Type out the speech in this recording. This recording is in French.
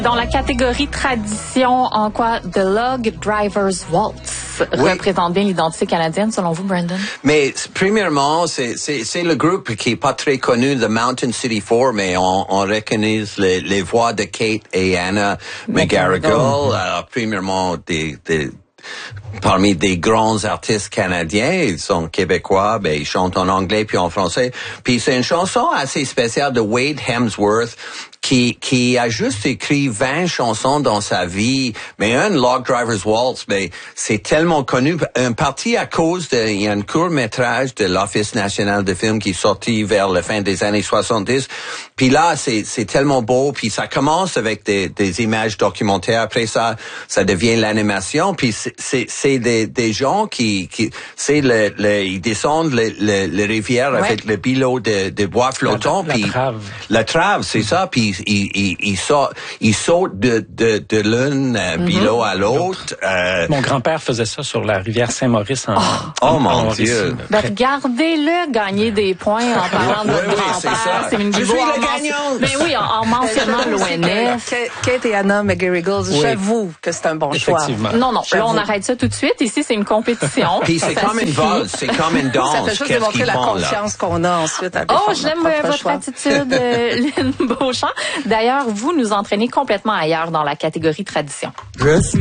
Dans la catégorie tradition, en quoi The Log Driver's Waltz représente bien l'identité canadienne, selon vous, Brandon? Mais premièrement, c'est le groupe qui est pas très connu, The Mountain City Four, mais on reconnaît les voix de Kate et Anna McGarrigle. Alors, premièrement, parmi des grands artistes canadiens, ils sont québécois, ben ils chantent en anglais puis en français. Puis c'est une chanson assez spéciale de Wade Hemsworth qui a juste écrit 20 chansons dans sa vie, mais un Log Driver's Waltz, ben c'est tellement connu, en partie à cause il y a un court-métrage de l'Office national de films qui est sorti vers la fin des années 70. Puis là, c'est tellement beau, puis ça commence avec des images documentaires, après ça devient l'animation, puis c'est des gens qui ils descendent les rivières avec le bilot de bois flottant, puis la trave, c'est ça, puis ils sautent de l'un bilot à l'autre. Mon grand-père faisait ça sur la rivière Saint-Maurice Oh mon Dieu. Ben, regardez-le gagner des points en parlant de votre grand-père. C'est une Je suis le gagnant. Mais oui, en mentionnant l'ONF. Kate et Anna McGarrigle, j'avoue que c'est un bon choix. Non, là, on arrête ça tout de suite. Ici, c'est une compétition. Puis c'est comme une valse, c'est comme une danse. Ça fait juste démontrer la confiance qu'on a ensuite. J'aime votre attitude, Lynn Beauchamp. D'ailleurs, vous nous entraînez complètement ailleurs dans la catégorie tradition. Je suis